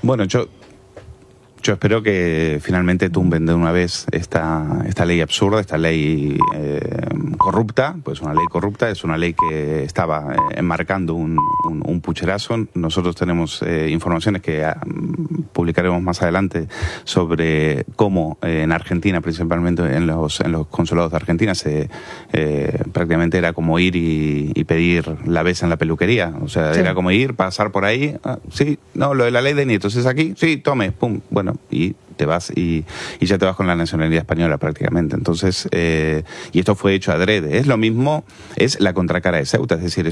Bueno, yo espero que finalmente tumben de una vez esta ley absurda, esta ley corrupta. Pues una ley corrupta es una ley que estaba enmarcando un pucherazo. Nosotros tenemos informaciones que publicaremos más adelante sobre cómo en Argentina, principalmente en los consulados de Argentina, prácticamente era como ir y pedir la vez en la peluquería. O sea, sí, era como ir, pasar por ahí, sí, no, lo de la ley de nietos es aquí, sí, tome, pum, bueno, y te vas y ya te vas con la nacionalidad española prácticamente. Entonces, y esto fue hecho adrede. Es lo mismo, es la contracara de Ceuta, es decir,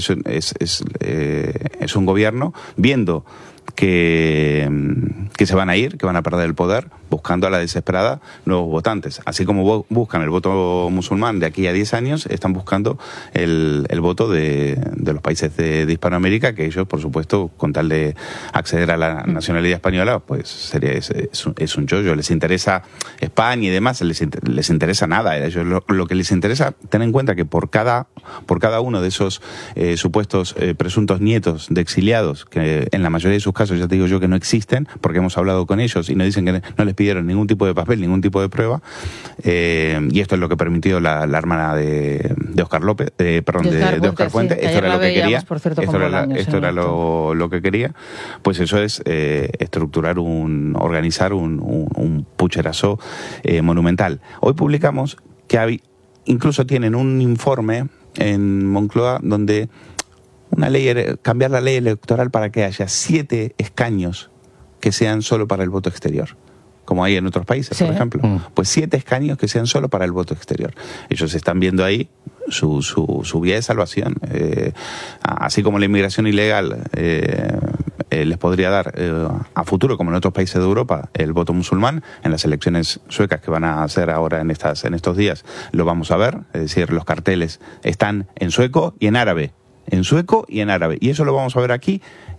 es un gobierno viendo que se van a ir, que van a perder el poder, buscando a la desesperada nuevos votantes. Así como buscan el voto musulmán de aquí a 10 años, están buscando el voto de los países de Hispanoamérica, que ellos, por supuesto, con tal de acceder a la nacionalidad española, pues es un chollo. Les interesa España y demás, les interesa nada. A ellos lo que les interesa, ten en cuenta que por cada uno de esos supuestos presuntos nietos de exiliados, que en la mayoría de sus casos ya te digo yo que no existen, porque hemos hablado con ellos y nos dicen que no les pidieron ningún tipo de papel, ningún tipo de prueba, y esto es lo que permitió la hermana de Óscar López, perdón, de Óscar Puente, sí, esto era lo que quería, esto era lo que quería, pues eso es organizar un pucherazo monumental. Hoy publicamos que incluso tienen un informe en Moncloa donde cambiar la ley electoral para que haya 7 escaños que sean solo para el voto exterior, como hay en otros países, sí, por ejemplo. Pues 7 escaños que sean solo para el voto exterior. Ellos están viendo ahí su vía de salvación. Así como la inmigración ilegal les podría dar a futuro, como en otros países de Europa, el voto musulmán. En las elecciones suecas que van a hacer ahora en estos días lo vamos a ver. Es decir, los carteles están en sueco y en árabe. En sueco y en árabe. Y eso lo vamos a ver aquí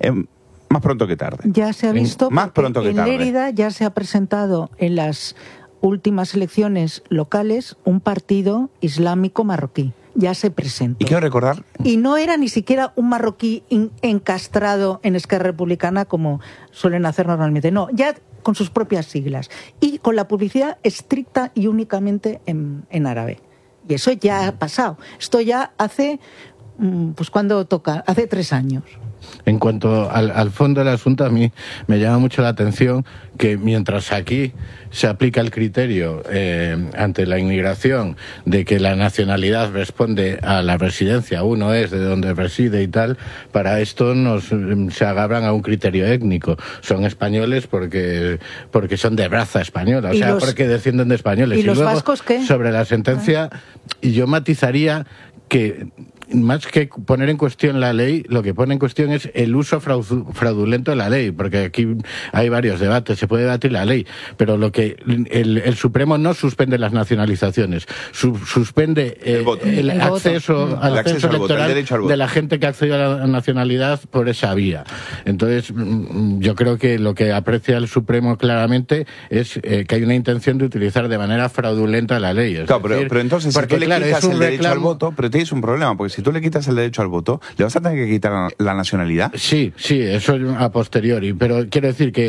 más pronto que tarde. Ya se ha visto, más pronto que tarde. En Lérida ya se ha presentado en las últimas elecciones locales un partido islámico marroquí. Ya se presentó. Y quiero recordar... Y no era ni siquiera un marroquí encastrado en Esquerra Republicana como suelen hacer normalmente. No, ya con sus propias siglas. Y con la publicidad estricta y únicamente en árabe. Y eso ya ha pasado. Esto ya hace... Pues cuando toca, hace 3 años. En cuanto al fondo del asunto, a mí me llama mucho la atención que mientras aquí se aplica el criterio ante la inmigración de que la nacionalidad responde a la residencia, uno es de donde reside y tal, para esto se agarran a un criterio étnico. Son españoles porque son de raza española, o sea, porque descienden de españoles. ¿Y los luego, vascos qué? Sobre la sentencia, yo matizaría que más que poner en cuestión la ley, lo que pone en cuestión es el uso fraudulento de la ley, porque aquí hay varios debates, se puede debatir la ley, pero lo que el Supremo no suspende las nacionalizaciones, suspende el acceso electoral de la gente que accedió a la nacionalidad por esa vía. Entonces, yo creo que lo que aprecia el Supremo claramente es que hay una intención de utilizar de manera fraudulenta la ley. Claro, pero entonces, si tú le quitas el derecho al voto, pero tienes un problema, porque si tú le quitas el derecho al voto, ¿le vas a tener que quitar la nacionalidad? Sí, eso es a posteriori, pero quiero decir que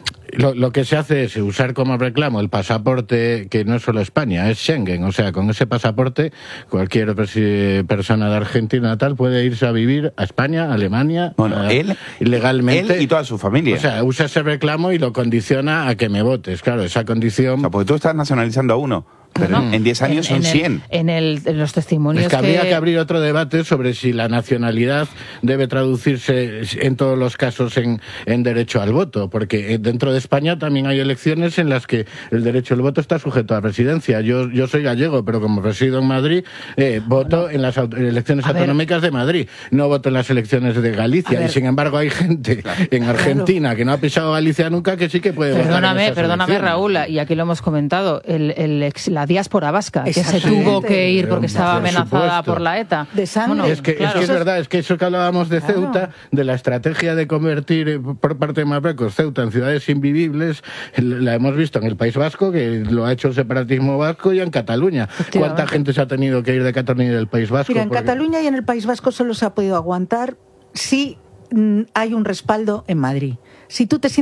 lo que se hace es usar como reclamo el pasaporte, que no es solo España, es Schengen. O sea, con ese pasaporte cualquier persona de Argentina tal puede irse a vivir a España, a Alemania, él ilegalmente. Él y toda su familia. O sea, usa ese reclamo y lo condiciona a que me votes. Claro, esa condición... O sea, porque tú estás nacionalizando a uno. Pero en 10 años son 100. En los testimonios es que habría que abrir otro debate sobre si la nacionalidad debe traducirse en todos los casos en derecho al voto, porque dentro de España también hay elecciones en las que el derecho al voto está sujeto a residencia. Yo soy gallego, pero como resido en Madrid, voto en las elecciones autonómicas de Madrid, no voto en las elecciones de Galicia, y sin embargo hay gente en Argentina que no ha pisado Galicia nunca que sí que puede votar en esas Perdóname, Raúl, y aquí lo hemos comentado, la diáspora vasca, que se tuvo que ir porque estaba amenazada por la ETA. De sangre. Bueno, es que es verdad, es que eso que hablábamos de Ceuta, de la estrategia de convertir por parte de Marruecos Ceuta en ciudades invivibles, la hemos visto en el País Vasco, que lo ha hecho el separatismo vasco, y en Cataluña. ¿Cuánta gente se ha tenido que ir de Cataluña y del País Vasco? Mira, en Cataluña y en el País Vasco solo se ha podido aguantar si hay un respaldo en Madrid. Si tú te